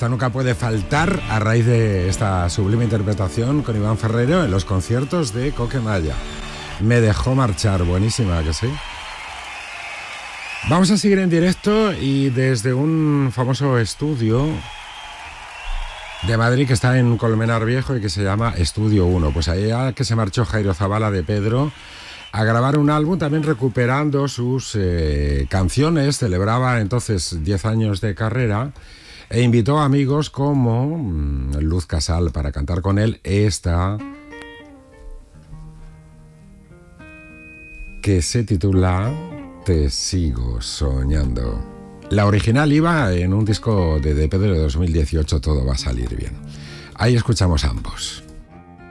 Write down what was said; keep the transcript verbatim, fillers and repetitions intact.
esta nunca puede faltar a raíz de esta sublime interpretación con Iván Ferreiro en los conciertos de Coquemaya. Me dejó marchar, buenísima, ¿que sí? Vamos a seguir en directo y desde un famoso estudio de Madrid que está en Colmenar Viejo y que se llama Estudio uno. Pues allá que se marchó Jairo Zabala de Pedro a grabar un álbum, también recuperando sus eh, canciones. Celebraba entonces diez años de carrera e invitó a amigos como mmm, Luz Casal para cantar con él esta que se titula Te sigo soñando. La original iba en un disco de, de Pedro de dos mil dieciocho, Todo va a salir bien. Ahí escuchamos ambos.